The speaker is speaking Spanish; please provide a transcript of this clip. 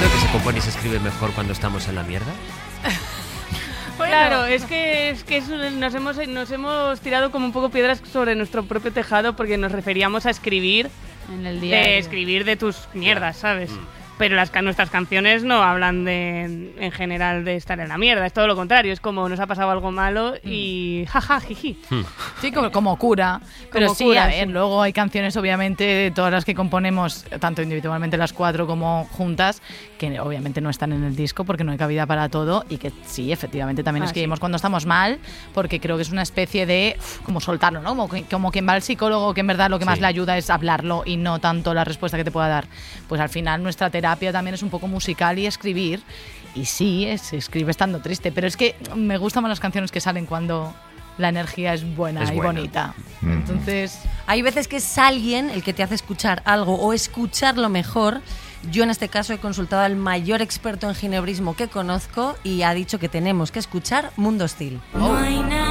esto de que se compone y se escribe mejor cuando estamos en la mierda? Bueno. Claro, es que nos hemos tirado como un poco piedras sobre nuestro propio tejado porque nos referíamos a escribir en el día de escribir de tus mierdas, ¿sabes? Pero nuestras canciones no hablan en general de estar en la mierda, es todo lo contrario, es como nos ha pasado algo malo y jaja, jiji. Sí, como cura. Pero Como sí, cura, a ver, sí. luego hay canciones, obviamente, todas las que componemos, tanto individualmente las 4 como juntas, que obviamente no están en el disco porque no hay cabida para todo y que sí, efectivamente también escribimos cuando estamos mal, porque creo que es una especie de como soltarlo, ¿no? Como quien va al psicólogo, que en verdad lo que más le ayuda es hablarlo y no tanto la respuesta que te pueda dar. Pues al final nuestra terapia también es un poco musical y escribir. Y sí, se escribe estando triste, pero es que me gustan más las canciones que salen cuando la energía es buena y bonita. Entonces, hay veces que es alguien el que te hace escuchar algo o escucharlo mejor. Yo en este caso he consultado al mayor experto en ginebrismo que conozco y ha dicho que tenemos que escuchar Mundo Hostil. No hay